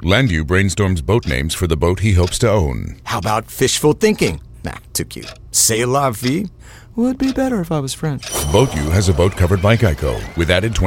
Landu brainstorms boat names for the boat he hopes to own. How about fishful thinking? Nah, too cute. C'est la vie? Would be better if I was French. Boat U has a boat covered by Geico with added